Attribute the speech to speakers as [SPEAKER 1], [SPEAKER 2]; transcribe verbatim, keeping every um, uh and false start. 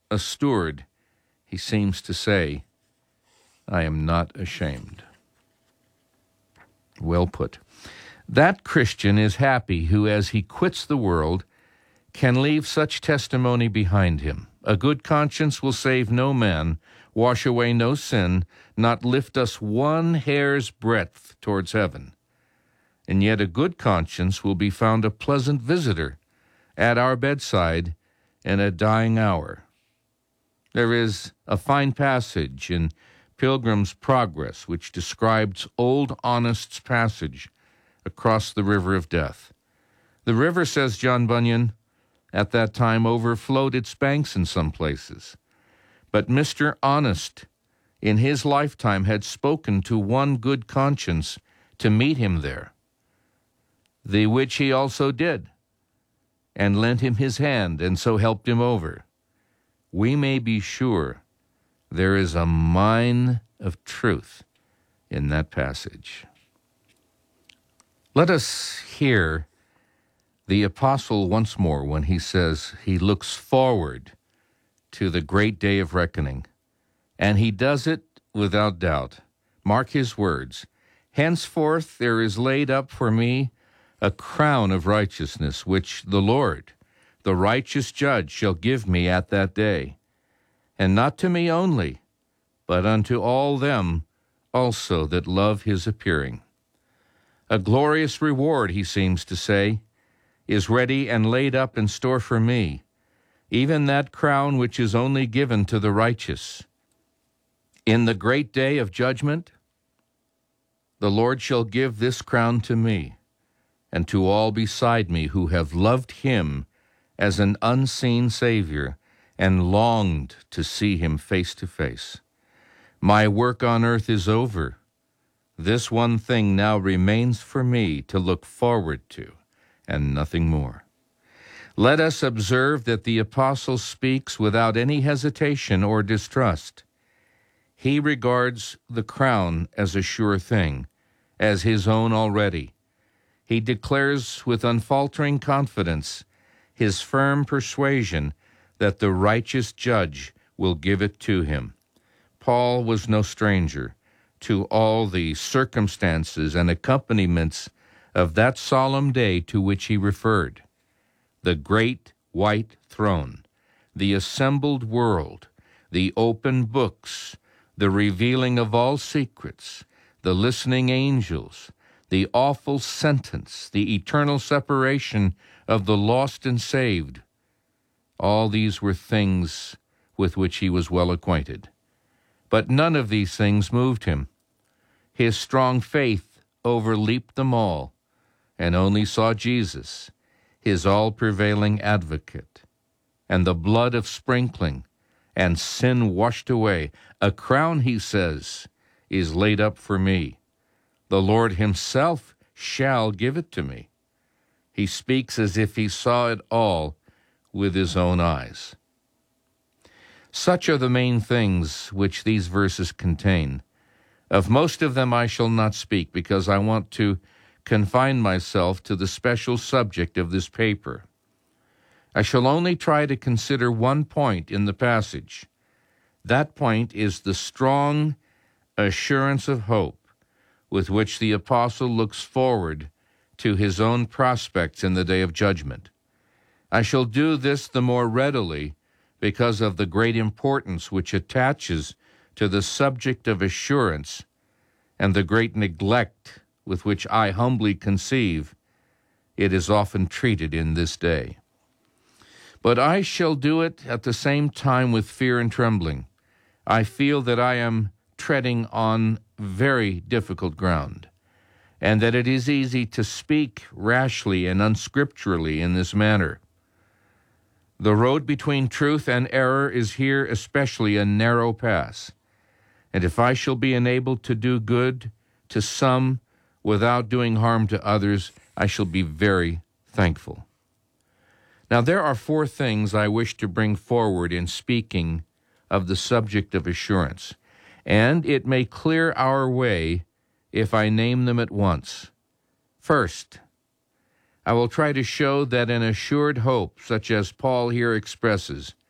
[SPEAKER 1] a steward, he seems to say, I am not ashamed. Well put. That Christian is happy who, as he quits the world, can leave such testimony behind him. A good conscience will save no man, wash away no sin, not lift us one hair's breadth towards heaven. And yet a good conscience will be found a pleasant visitor at our bedside in a dying hour. There is a fine passage in Pilgrim's Progress which describes Old Honest's passage across the river of death. The river, says John Bunyan, at that time overflowed its banks in some places. But Mister Honest, in his lifetime, had spoken to one good conscience to meet him there, the which he also did, and lent him his hand, and so helped him over. We may be sure there is a mine of truth in that passage. Let us hear the apostle once more when he says he looks forward to the great day of reckoning, and he does it without doubt. Mark his words. Henceforth there is laid up for me a crown of righteousness, which the Lord, the righteous judge, shall give me at that day, and not to me only, but unto all them also that love his appearing. A glorious reward, he seems to say, is ready and laid up in store for me, even that crown which is only given to the righteous. In the great day of judgment, the Lord shall give this crown to me, and to all beside me who have loved him as an unseen Savior and longed to see him face to face. My work on earth is over. This one thing now remains for me to look forward to, and nothing more. Let us observe that the apostle speaks without any hesitation or distrust. He regards the crown as a sure thing, as his own already. He declares with unfaltering confidence his firm persuasion that the righteous judge will give it to him. Paul was no stranger to all the circumstances and accompaniments of that solemn day to which he referred. The great white throne, the assembled world, the open books, the revealing of all secrets, the listening angels, the awful sentence, the eternal separation of the lost and saved. All these were things with which he was well acquainted. But none of these things moved him. His strong faith overleaped them all, and only saw Jesus, his all-prevailing advocate, and the blood of sprinkling, and sin washed away. A crown, he says, is laid up for me. The Lord himself shall give it to me. He speaks as if he saw it all with his own eyes. Such are the main things which these verses contain. Of most of them I shall not speak, because I want to confine myself to the special subject of this paper. I shall only try to consider one point in the passage. That point is the strong assurance of hope with which the apostle looks forward to his own prospects in the day of judgment. I shall do this the more readily because of the great importance which attaches to the subject of assurance and the great neglect with which I humbly conceive it is often treated in this day. But I shall do it at the same time with fear and trembling. I feel that I am treading on very difficult ground, and that it is easy to speak rashly and unscripturally in this manner. The road between truth and error is here especially a narrow pass, and if I shall be enabled to do good to some without doing harm to others, I shall be very thankful. Now, there are four things I wish to bring forward in speaking of the subject of assurance, and it may clear our way if I name them at once. First, I will try to show that an assured hope, such as Paul here expresses,